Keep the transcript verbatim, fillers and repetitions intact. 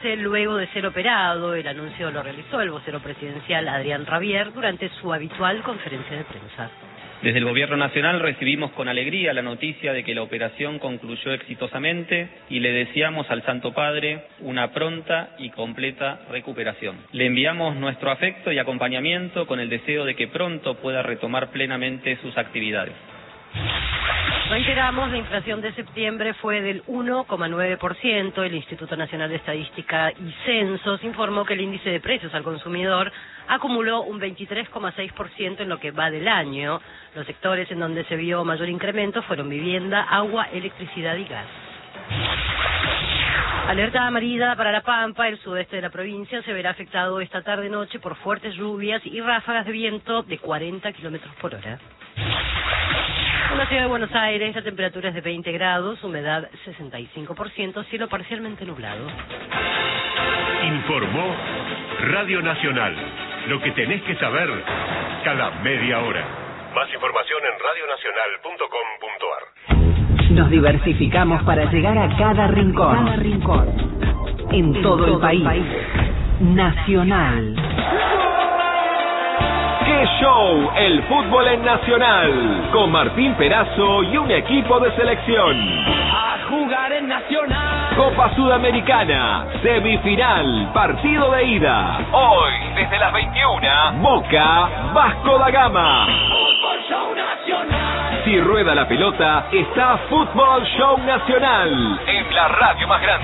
Luego de ser operado, el anuncio lo realizó el vocero presidencial Adrián Rabier durante su habitual conferencia de prensa. Desde el Gobierno Nacional recibimos con alegría la noticia de que la operación concluyó exitosamente y le deseamos al Santo Padre una pronta y completa recuperación. Le enviamos nuestro afecto y acompañamiento con el deseo de que pronto pueda retomar plenamente sus actividades. Reiteramos, la inflación de septiembre fue del uno coma nueve por ciento. El Instituto Nacional de Estadística y Censos informó que el índice de precios al consumidor acumuló un veintitrés coma seis por ciento en lo que va del año. Los sectores en donde se vio mayor incremento fueron vivienda, agua, electricidad y gas. Alerta amarilla para La Pampa. El sudeste de la provincia se verá afectado esta tarde-noche por fuertes lluvias y ráfagas de viento de cuarenta kilómetros por hora. En la ciudad de Buenos Aires, la temperatura es de veinte grados, humedad sesenta y cinco por ciento, cielo parcialmente nublado. Informó Radio Nacional. Lo que tenés que saber cada media hora. Más información en radio nacional punto com punto ar. Nos diversificamos para llegar a cada rincón. Cada rincón. En, en todo, todo el país. país. Nacional. ¡Qué show! El fútbol en Nacional. Con Martín Perazo y un equipo de selección. A jugar en Nacional. Copa Sudamericana. Semifinal. Partido de ida. Hoy, desde las veintiuna, Boca, Vasco da Gama. Fútbol Show Nacional. Si rueda la pelota, está Fútbol Show Nacional. En la radio más grande.